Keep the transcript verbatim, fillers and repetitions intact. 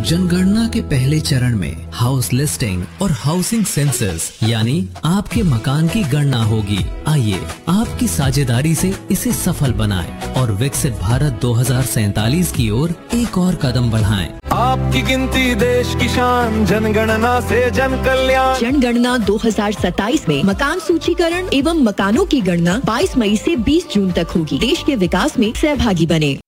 जनगणना के पहले चरण में हाउस लिस्टिंग और हाउसिंग सेंसस यानी आपके मकान की गणना होगी। आइए आपकी साझेदारी से इसे सफल बनाएं और विकसित भारत दो हज़ार सैतालीस की ओर एक और कदम बढ़ाएं। आपकी गिनती देश की शान, जनगणना से जन कल्याण। जनगणना दो हज़ार सत्ताईस में मकान सूचीकरण एवं मकानों की गणना बाईस मई से बीस जून तक होगी। देश के विकास में सहभागी बने।